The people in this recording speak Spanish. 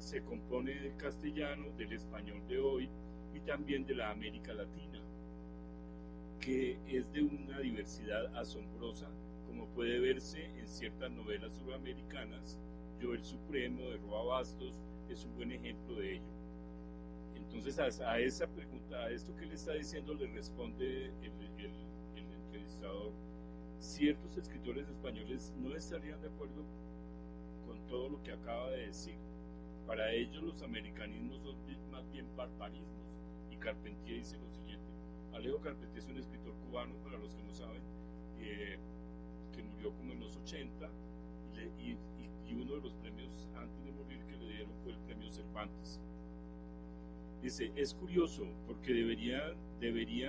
se compone del castellano, del español de hoy y también de la América Latina, que es de una diversidad asombrosa, como puede verse en ciertas novelas suramericanas. Yo el Supremo de Roa Bastos es un buen ejemplo de ello. Entonces a esa pregunta, a esto que le está diciendo, le responde el entrevistador: ciertos escritores españoles no estarían de acuerdo con todo lo que acaba de decir. Para ellos los americanismos son más bien barbarismos. Y Carpentier dice lo siguiente. Alejo Carpentier es un escritor cubano, para los que no saben, que murió como en los 80, y uno de los premios antes de morir que le dieron fue el premio Cervantes. Dice, es curioso porque deberían